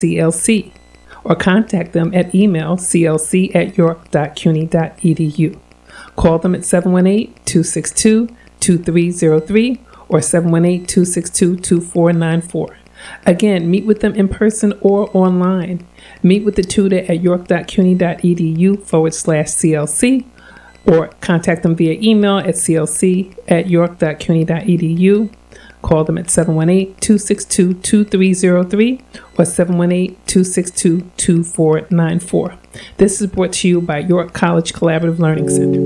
CLC, or contact them at email clc@york.cuny.edu. Call them at 718-262-2303 or 718-262-2494. Again, meet with them in person or online. Meet with the tutor at york.cuny.edu/CLC or contact them via email at clc@york.cuny.edu. Call them at 718-262-2303 or 718-262-2494. This is brought to you by York College Collaborative Learning Center.